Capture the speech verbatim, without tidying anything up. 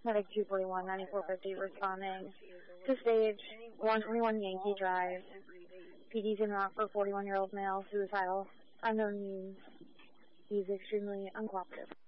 Medic two forty-one, ninety-four fifty responding to stage one twenty-one Yankee Drive. P D's en route for forty-one-year-old male, suicidal, unknown means. He's extremely uncooperative.